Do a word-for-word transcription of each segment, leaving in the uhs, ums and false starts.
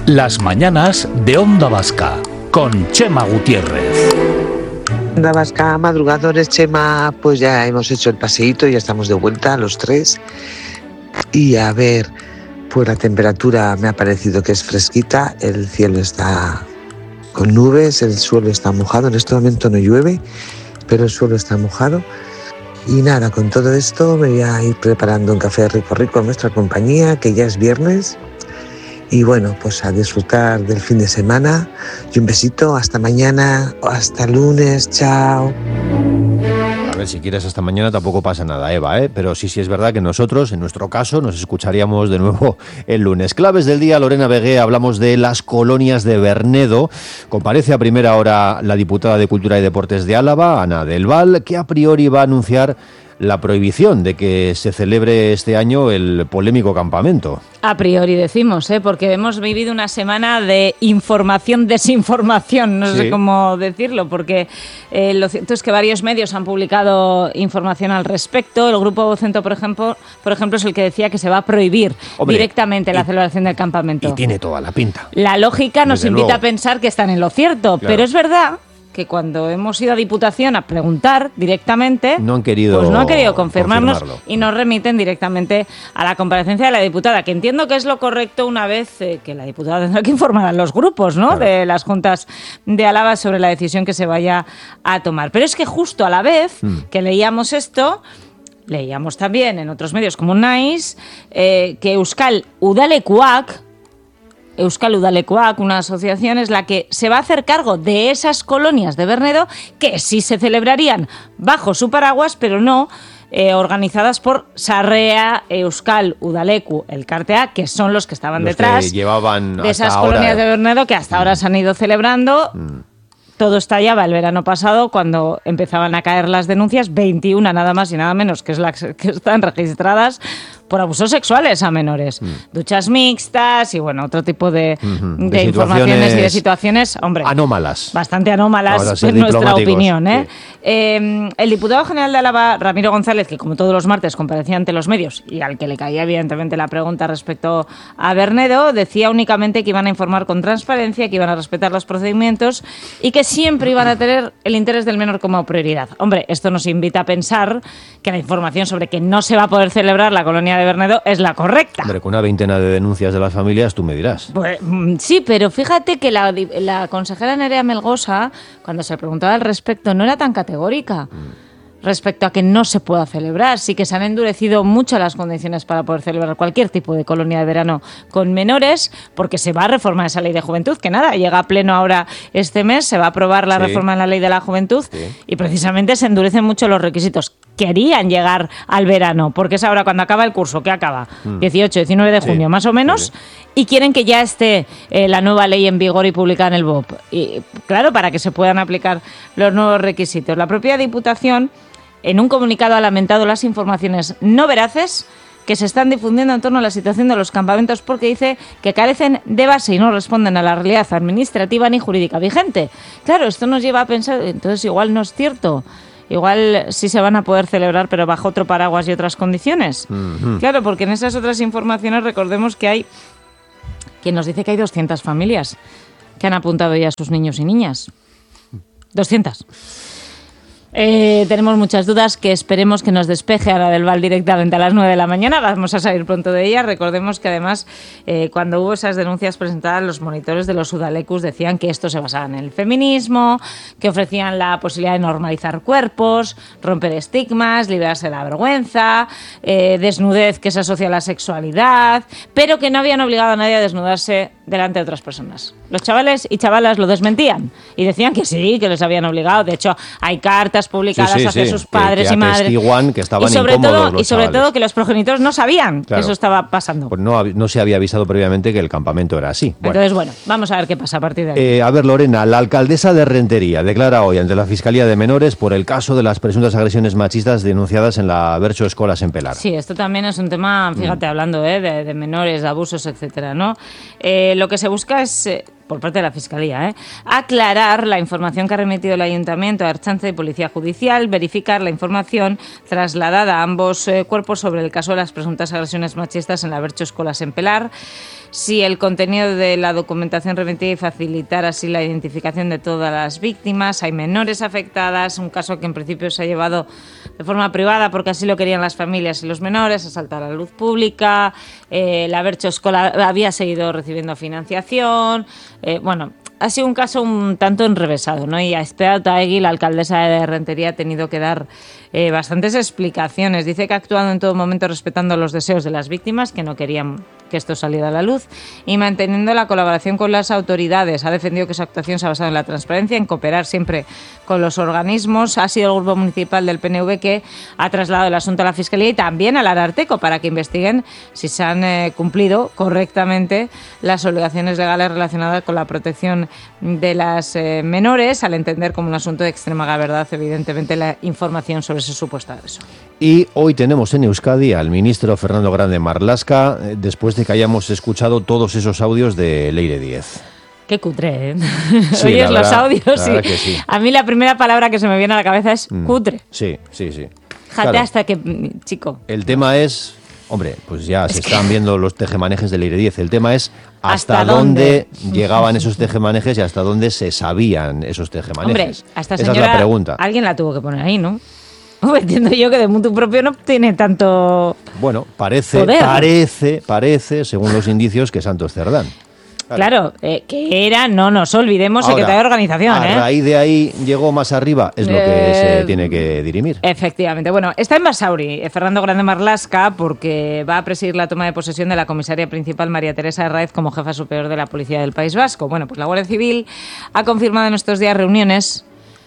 Las mañanas de Onda Vasca, con Chema Gutiérrez. Onda Vasca, madrugadores, Chema, pues ya hemos hecho el paseíto, ya estamos de vuelta los tres. Y a ver, pues la temperatura me ha parecido que es fresquita, el cielo está con nubes, el suelo está mojado, en este momento no llueve, pero el suelo está mojado. Y nada, con todo esto me voy a ir preparando un café rico rico en nuestra compañía, que ya es viernes. Y bueno, pues a disfrutar del fin de semana. Y un besito, hasta mañana, hasta lunes, chao. A ver, si quieres hasta mañana tampoco pasa nada, Eva, ¿eh? Pero sí, sí es verdad que nosotros, en nuestro caso, nos escucharíamos de nuevo el lunes. Claves del día, Lorena Vegué, hablamos de las colonias de Bernedo. Comparece a primera hora la diputada de Cultura y Deportes de Álava, Ana del Val, que a priori va a anunciar la prohibición de que se celebre este año el polémico campamento. A priori decimos, ¿eh? Porque hemos vivido una semana de información, desinformación, no sí. sé cómo decirlo, porque eh, lo cierto es que varios medios han publicado información al respecto. El Grupo Vocento, por ejemplo, por ejemplo, es el que decía que se va a prohibir Hombre, directamente y, la celebración del campamento. Y tiene toda la pinta. La lógica nos Desde invita luego. a pensar que están en lo cierto, claro. Pero es verdad que cuando hemos ido a Diputación a preguntar directamente, no han querido, pues no han querido confirmarnos confirmarlo. Y nos remiten directamente a la comparecencia de la diputada, que entiendo que es lo correcto una vez eh, que la diputada tendrá que informar a los grupos, ¿no? Claro. De las juntas de Álava sobre la decisión que se vaya a tomar. Pero es que justo a la vez mm. que leíamos esto, leíamos también en otros medios como Naiz, eh, que Euskal Udalekuak, Euskal Udalekuak, una asociación, es la que se va a hacer cargo de esas colonias de Bernedo que sí se celebrarían bajo su paraguas, pero no eh, organizadas por Sarrea, Euskal Udaleku, Elkartea, que son los que estaban los detrás que llevaban de esas ahora, colonias eh. de Bernedo que hasta mm. ahora se han ido celebrando. Mm. Todo estallaba el verano pasado cuando empezaban a caer las denuncias, veintiuna nada más y nada menos, que es las que están registradas por abusos sexuales a menores. Mm. Duchas mixtas y, bueno, otro tipo de, mm-hmm. de, de informaciones y de situaciones, hombre, anómalas. Bastante anómalas, en nuestra opinión. ¿eh? Sí. Eh, el diputado general de Álava, Ramiro González, que como todos los martes comparecía ante los medios y al que le caía evidentemente la pregunta respecto a Bernedo, decía únicamente que iban a informar con transparencia, que iban a respetar los procedimientos y que siempre iban a tener el interés del menor como prioridad. Hombre, esto nos invita a pensar que la información sobre que no se va a poder celebrar la colonia de Bernedo es la correcta. Hombre, con una veintena de denuncias de las familias, tú me dirás. Pues, sí, pero fíjate que la, la consejera Nerea Melgosa, cuando se preguntaba al respecto, no era tan categórica. Mm. Respecto a que no se pueda celebrar. Sí que se han endurecido mucho las condiciones para poder celebrar cualquier tipo de colonia de verano con menores, porque se va a reformar esa ley de juventud, que nada, llega a pleno ahora este mes, se va a aprobar la sí. reforma en la ley de la juventud sí. y precisamente se endurecen mucho los requisitos. Querían llegar al verano, porque es ahora cuando acaba el curso, que acaba mm. dieciocho, diecinueve de junio, sí. más o menos, sí. y quieren que ya esté eh, la nueva ley en vigor y publicada en el B O P. Y claro, para que se puedan aplicar los nuevos requisitos. La propia Diputación, en un comunicado, ha lamentado las informaciones no veraces que se están difundiendo en torno a la situación de los campamentos, porque dice que carecen de base y no responden a la realidad administrativa ni jurídica vigente. Claro, esto nos lleva a pensar, entonces igual no es cierto. Igual sí se van a poder celebrar, pero bajo otro paraguas y otras condiciones. Uh-huh. Claro, porque en esas otras informaciones recordemos que hay quien nos dice que hay doscientas familias que han apuntado ya a sus niños y niñas. doscientas. Eh, tenemos muchas dudas que esperemos que nos despeje Ana del Val directamente a las nueve de la mañana. Vamos a salir pronto de ella. Recordemos que además eh, cuando hubo esas denuncias presentadas, los monitores de los Udalekus decían que esto se basaba en el feminismo, que ofrecían la posibilidad de normalizar cuerpos, romper estigmas, liberarse de la vergüenza, eh, desnudez que se asocia a la sexualidad, pero que no habían obligado a nadie a desnudarse delante de otras personas. Los chavales y chavalas lo desmentían y decían que sí, que les habían obligado. De hecho, hay cartas publicadas sí, sí, hacia sí, sus padres que, que y madres que estaban y sobre incómodos todo y sobre chavales. todo que los progenitores no sabían claro. que eso estaba pasando. Pues no, no se había avisado previamente que el campamento era así. Bueno. Entonces, bueno, vamos a ver qué pasa a partir de ahí. Eh, a ver, Lorena, la alcaldesa de Rentería declara hoy ante la Fiscalía de Menores por el caso de las presuntas agresiones machistas denunciadas en la Bercho Escolas en Pelar. Sí, esto también es un tema, fíjate, mm. hablando eh, de, de menores, de abusos, etcétera, ¿no? Eh, lo que se busca es eh, por parte de la Fiscalía, ¿eh? aclarar la información que ha remitido el Ayuntamiento a Ertzaintza y Policía Judicial, verificar la información trasladada a ambos eh, cuerpos sobre el caso de las presuntas agresiones machistas en la Bercho Escolas en Pelar, si el contenido de la documentación remitida y facilitar así la identificación de todas las víctimas. Hay menores afectadas, un caso que en principio se ha llevado de forma privada porque así lo querían las familias y los menores, ha saltado a la luz pública, eh, la Bercho Escola había seguido recibiendo financiación, eh, bueno... Ha sido un caso un tanto enrevesado, ¿no? Y a Esther Otaegui, la alcaldesa de Rentería, ha tenido que dar eh, bastantes explicaciones. Dice que ha actuado en todo momento respetando los deseos de las víctimas, que no querían que esto saliera a la luz, y manteniendo la colaboración con las autoridades. Ha defendido que su actuación se ha basado en la transparencia, en cooperar siempre con los organismos. Ha sido el grupo municipal del P N V que ha trasladado el asunto a la Fiscalía y también al Ararteko para que investiguen si se han eh, cumplido correctamente las obligaciones legales relacionadas con la protección de las eh, menores, al entender como un asunto de extrema gravedad, evidentemente, la información sobre ese supuesto agresor. Y hoy tenemos en Euskadi al ministro Fernando Grande Marlaska, eh, después de que hayamos escuchado todos esos audios de Leire Díez. Qué cutre, ¿eh? Sí, Oyes la los verdad, audios la y verdad que sí. A mí la primera palabra que se me viene a la cabeza es mm. cutre. Sí, sí, sí. Fíjate Claro. hasta que, chico... El tema es... Hombre, pues ya Es se que... están viendo los tejemanejes de Leire Díez. El tema es hasta, ¿Hasta dónde, dónde llegaban esos tejemanejes y hasta dónde se sabían esos tejemanejes. Hombre, a esta Esa señora es la pregunta. alguien la tuvo que poner ahí, ¿no? Entiendo yo que de mutuo propio no tiene tanto... Bueno, parece, poder. parece, parece, según los indicios, que Santos Cerdán. Claro, eh, que era, no nos olvidemos, Ahora, secretario de organización. A ¿eh? raíz de ahí llegó más arriba, es lo que Eh, se tiene que dirimir. Efectivamente. Bueno, está en Basauri, eh, Fernando Grande Marlaska, porque va a presidir la toma de posesión de la comisaria principal María Teresa Herráez como jefa superior de la Policía del País Vasco. Bueno, pues la Guardia Civil ha confirmado en estos días reuniones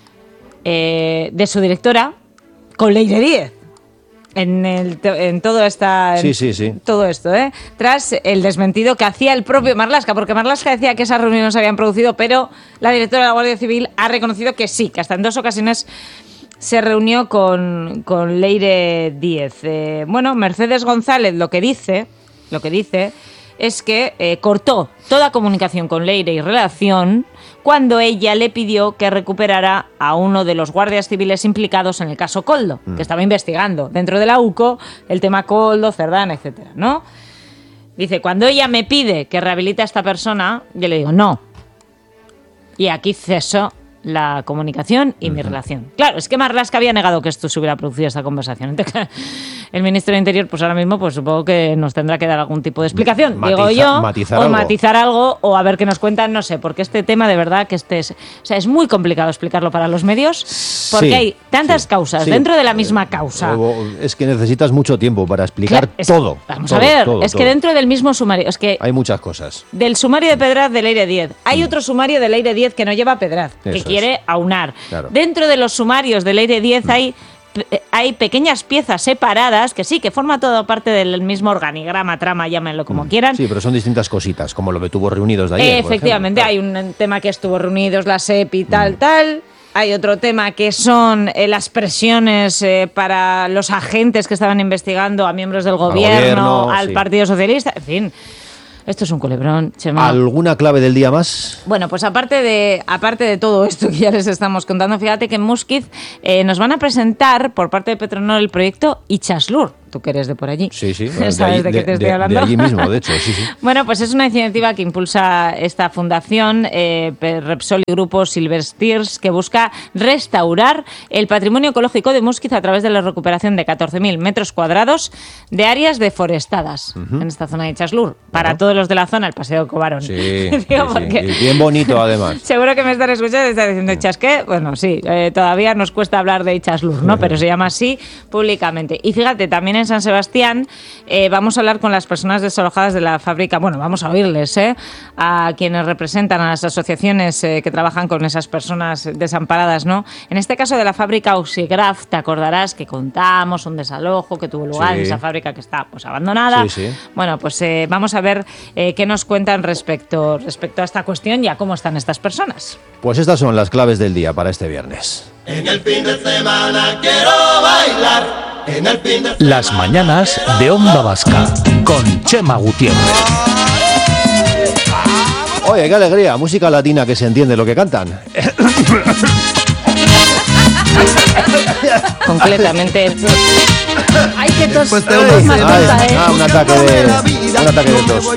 eh, de su directora con Leire Díez. En, el, en todo esta en Sí, sí, sí. todo esto, ¿eh? Tras el desmentido que hacía el propio Marlaska, porque Marlaska decía que esas reuniones se habían producido, pero la directora de la Guardia Civil ha reconocido que sí, que hasta en dos ocasiones se reunió con, con Leire Díez. Eh, bueno, Mercedes González lo que dice, lo que dice es que eh, cortó toda comunicación con Leire y relación cuando ella le pidió que recuperara a uno de los guardias civiles implicados en el caso Koldo, mm. que estaba investigando dentro de la U C O el tema Koldo, Cerdán, etcétera, ¿no? Dice, cuando ella me pide que rehabilite a esta persona, yo le digo no. Y aquí cesó la comunicación y uh-huh. mi relación. Claro, es que Marlaska había negado que esto se hubiera producido, esta conversación. Entonces, el ministro de Interior, pues ahora mismo, pues supongo que nos tendrá que dar algún tipo de explicación, Matiza, digo yo, matizar o algo. matizar algo, o a ver qué nos cuentan, no sé, porque este tema de verdad que este es, o sea, es muy complicado explicarlo para los medios, porque sí, hay tantas sí, causas sí. dentro de la misma causa. Es que necesitas mucho tiempo para explicar Claro, es, todo. Vamos todo, a ver, todo, es todo. que dentro del mismo sumario, es que hay muchas cosas. del sumario de Pedraz de Leire Díez, hay Mm. otro sumario de Leire Díez que no lleva a Pedraz, Eso que es. quiere aunar. Claro. Dentro de los sumarios de Leire Díez mm. hay, hay pequeñas piezas separadas que sí, que forma todo parte del mismo organigrama, trama, llámenlo como Mm. quieran. Sí, pero son distintas cositas, como lo que tuvo reunidos de ayer. Eh, efectivamente, hay un tema que estuvo reunidos, la S E P I, tal, mm. tal. Hay otro tema que son eh, las presiones eh, para los agentes que estaban investigando a miembros del gobierno, al, gobierno, al sí. Partido Socialista, en fin. Esto es un culebrón, Chema. ¿Alguna clave del día más? Bueno, pues aparte de aparte de todo esto que ya les estamos contando, fíjate que en Muskiz eh, nos van a presentar por parte de Petronor el proyecto Itxaslur. Tú que eres de por allí. Sí, sí. Bueno, ¿Sabes de, allí, de qué te estoy de, hablando? De allí mismo, de hecho, sí, sí. Bueno, pues es una iniciativa que impulsa esta fundación eh, Repsol y Grupo Silversteers, que busca restaurar el patrimonio ecológico de Muskiz a través de la recuperación de catorce mil metros cuadrados de áreas deforestadas uh-huh. en esta zona de Itxaslur. Para uh-huh. todos los de la zona, el Paseo Cobarón. Sí, Digo, sí, sí. Bien bonito, además. Seguro que me están escuchando y están diciendo, ¿Itxas-qué? Bueno, sí, eh, todavía nos cuesta hablar de Itxaslur, ¿no? Pero se llama así públicamente. Y fíjate, también en San Sebastián eh, vamos a hablar con las personas desalojadas de la fábrica, bueno, vamos a oírles, ¿eh? A quienes representan a las asociaciones eh, que trabajan con esas personas desamparadas, ¿no? En este caso de la fábrica Oxigraf, te acordarás que contamos un desalojo que tuvo lugar sí. en esa fábrica que está pues abandonada. Sí, sí. Bueno, pues eh, vamos a ver eh, qué nos cuentan respecto, respecto a esta cuestión y a cómo están estas personas. Pues estas son las claves del día para este viernes. En el fin de semana quiero bailar. En el fin de Las mañanas de Onda Vasca con Chema Gutiérrez. Hoy Oye, qué alegría, música latina que se entiende lo que cantan. Completamente. Ay, que tos. Pues te tos voy a más ir. Ay, tonta, ¿eh? ah, un ataque de, un ataque de tos.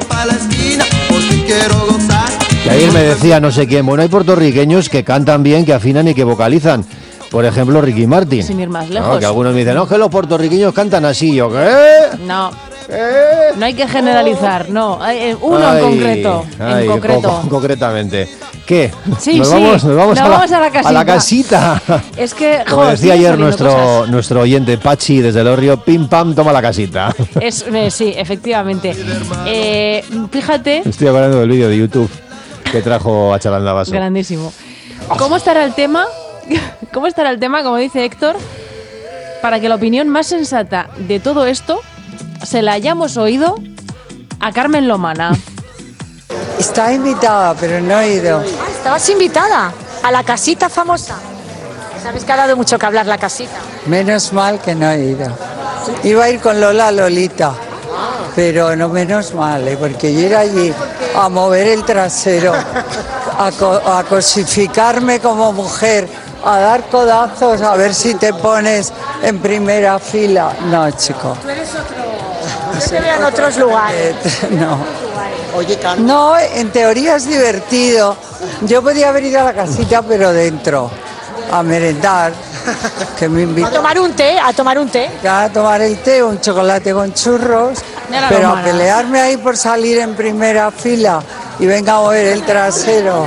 Y ayer me decía no sé quién, bueno, hay puertorriqueños que cantan bien, que afinan y que vocalizan. Por ejemplo, Ricky Martin. Sin ir más No, lejos. que algunos me dicen, no, que los puertorriqueños cantan así. Yo, ¿qué? No, ¿Qué? no hay que generalizar, no. Hay, eh, uno Ay, en concreto. ay, en concreto. co- concretamente. ¿Qué? Sí, nos sí, Vamos, nos vamos, nos a, la, vamos a la casita. a la casita. Es que, Como jo, decía siguen ayer saliendo nuestro, cosas. nuestro oyente Pachi desde el Orrio, pim pam, toma la casita. Es, eh, sí, efectivamente. Eh, fíjate, Estoy hablando del vídeo de YouTube que trajo a Chalanda Vaso. grandísimo. ¿Cómo estará el tema? ¿Cómo estará el tema, como dice Héctor, para que la opinión más sensata de todo esto se la hayamos oído a Carmen Lomana? Estaba invitada, pero no he ido. Estabas invitada a la casita famosa. Sabes que ha dado mucho que hablar la casita. Menos mal que no he ido. Iba a ir con Lola Lolita, pero no menos mal, ¿eh? Porque yo ir allí a mover el trasero, a, co- a cosificarme como mujer, a dar codazos, a ver si te pones en primera fila. No, chico. Tú eres otro. Yo te veo en otros lugares. Eh, No. No, en teoría es divertido. Yo podía haber ido a la casita, pero dentro, a merendar, que me A invitan tomar un té, a tomar un té. a tomar el té, un chocolate con churros, Ya la pero a romana. pelearme ahí por salir en primera fila y venga a mover el trasero.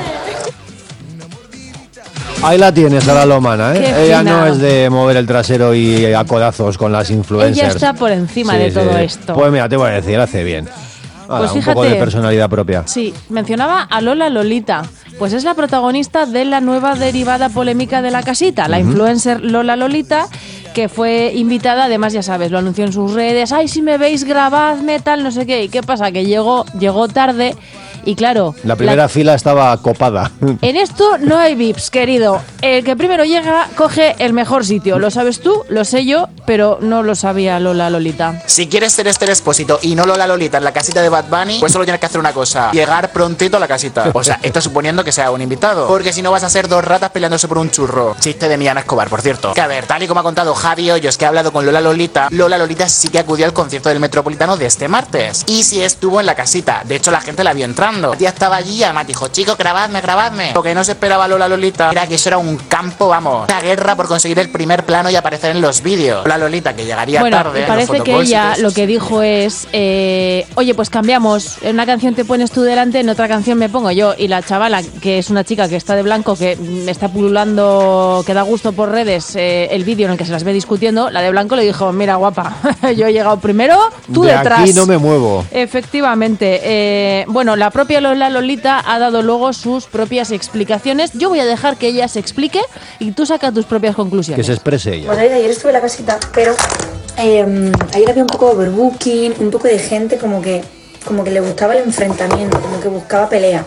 Ahí la tienes a la Lomana, ¿eh? Qué Ella fina. no es de mover el trasero y a codazos con las influencers. Ella está por encima de todo esto. Pues mira, te voy a decir, hace bien. Hala, Pues un poco fíjate. de personalidad propia. Sí, mencionaba a Lola Lolita. Pues es la protagonista de la nueva derivada polémica de la casita, la influencer Lola Lolita, que fue invitada, además ya sabes, lo anunció en sus redes, ay, si me veis, grabadme, tal, no sé qué. ¿Y qué pasa? Que llegó, llegó tarde y claro... La primera fila estaba copada. En esto no hay V I Ps, querido. El que primero llega coge el mejor sitio. Lo sabes tú, lo sé yo, pero no lo sabía Lola Lolita. Si quieres ser Esther Expósito y no Lola Lolita en la casita de Bad Bunny, pues solo tienes que hacer una cosa: llegar prontito a la casita. O sea, esto suponiendo que sea un invitado, porque si no vas a ser dos ratas peleándose por un churro. Chiste de Millán Escobar, por cierto. Que a ver, tal y como ha contado Javi Hoyos, que ha hablado con Lola Lolita, Lola Lolita sí que acudió al concierto del Metropolitano de este martes. Y sí estuvo en la casita. De hecho, la gente la vio entrando. La tía estaba allí y además dijo: chicos, grabadme, grabadme. Lo que no se esperaba Lola Lolita era que eso era un campo, vamos, una guerra por conseguir el primer plano y aparecer en los vídeos. La Lolita, que llegaría Bueno, tarde. y en parece los que fotocols y ella todo lo eso. que dijo es, eh, oye, pues cambiamos, en una canción te pones tú delante, en otra canción me pongo yo. Y la chavala, que es una chica que está de blanco, que mm, está pululando, que da gusto por redes, eh, el vídeo en el que se las ve discutiendo, la de blanco le dijo, mira, guapa, yo he llegado primero, tú de detrás. aquí no me muevo. Efectivamente. Eh, bueno, la propia Lola Lolita ha dado luego sus propias explicaciones. Yo voy a dejar que ella se explique y tú saca tus propias Que conclusiones. se exprese ella. Pues David, ayer estuve en la casita, pero eh, ayer había un poco de overbooking, un poco de gente como que, como que le gustaba el enfrentamiento, como que buscaba pelea.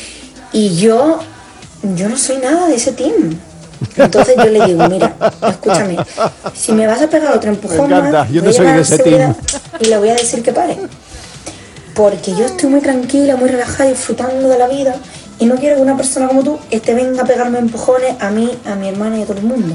Y yo, yo no soy nada de ese team. Entonces yo le digo, mira, escúchame, si me vas a pegar otro empujón Me encanta, más, yo no voy a soy de llamar ese seguridad y le voy a decir que pare. Porque yo estoy muy tranquila, muy relajada, disfrutando de la vida y no quiero que una persona como tú este venga a pegarme empujones a mí, a mi hermana y a todo el mundo.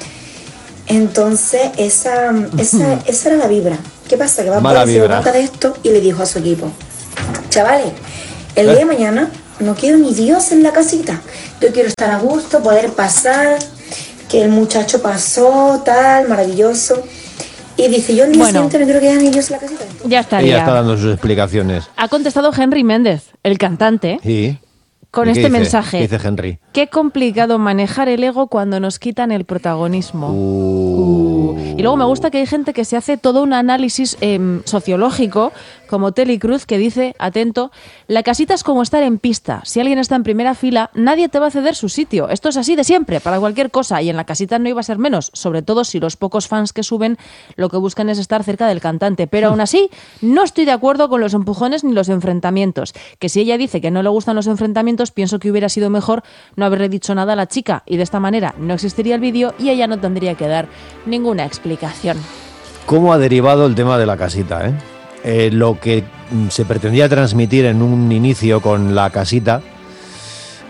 Entonces, esa, esa, esa era la vibra. ¿Qué pasa? Que va Mala a se dio vibra. cuenta de esto y le dijo a su equipo: chavales, el día de mañana no quiero ni Dios en la casita. Yo quiero estar a gusto, poder pasar, que el muchacho pasó, tal, maravilloso. Y dice, yo el día Bueno. siguiente no quiero que haya ni Dios en la casita. Ya estaría. Ella está dando sus explicaciones. Ha contestado Henry Méndez, el cantante, ¿Y? con ¿Y qué este dice? mensaje. ¿Qué dice Henry? Qué complicado manejar el ego cuando nos quitan el protagonismo. Uh. Y luego me gusta que hay gente que se hace todo un análisis eh, sociológico, como Teli Cruz, que dice, atento, la casita es como estar en pista. Si alguien está en primera fila, nadie te va a ceder su sitio. Esto es así de siempre, para cualquier cosa. Y en la casita no iba a ser menos, sobre todo si los pocos fans que suben lo que buscan es estar cerca del cantante. Pero aún así, no estoy de acuerdo con los empujones ni los enfrentamientos. Que si ella dice que no le gustan los enfrentamientos, pienso que hubiera sido mejor no haberle dicho nada a la chica. Y de esta manera no existiría el vídeo y ella no tendría que dar ninguna explicación. ¿Cómo ha derivado el tema de la casita, eh? Eh, lo que mm, se pretendía transmitir en un inicio con la casita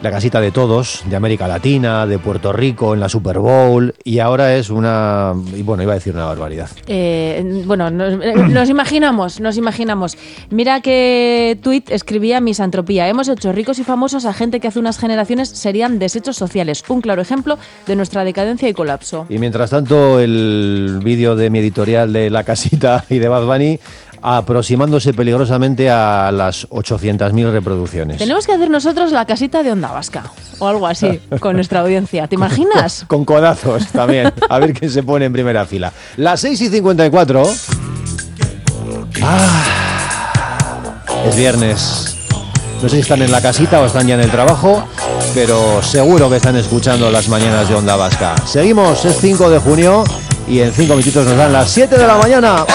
la casita de todos, de América Latina, de Puerto Rico, en la Super Bowl, y ahora es una... Y bueno, iba a decir una barbaridad. Eh, bueno, nos, nos imaginamos, nos imaginamos. Mira qué tuit escribía Misantropía. Hemos hecho ricos y famosos a gente que hace unas generaciones serían desechos sociales. Un claro ejemplo de nuestra decadencia y colapso. Y mientras tanto, el vídeo de mi editorial de La Casita y de Bad Bunny aproximándose peligrosamente a las ochocientas mil reproducciones. Tenemos que hacer nosotros la casita de Onda Vasca o algo así con nuestra audiencia. ¿Te imaginas? Con codazos también. A ver quién se pone en primera fila. Las seis y cincuenta y cuatro. Ah, es viernes. No sé si están en la casita o están ya en el trabajo, pero seguro que están escuchando las mañanas de Onda Vasca. Seguimos, es cinco de junio y en cinco minutitos nos dan las siete de la mañana.